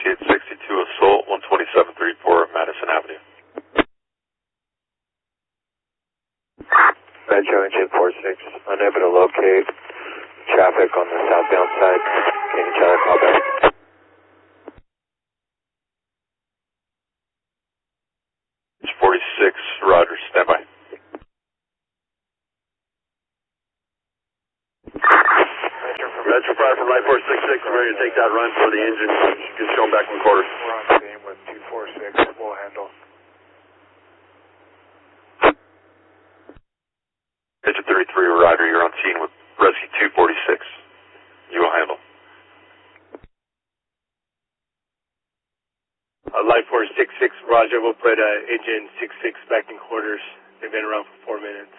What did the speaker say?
862 Assault, 12734 Madison Avenue. Metro Engine 46, unable to locate traffic on the southbound side. Can you try to call back? It's 46, Roger, standby. Metro 5 from Light 466, we're ready to take that run for the engine. Just show them back in the quarters. We're on scene with 246, we'll handle. Engine 33, Roger, you're on scene with Rescue 246. You will handle. Light 466, Roger, we'll put engine 66 back in quarters. They've been around for 4 minutes.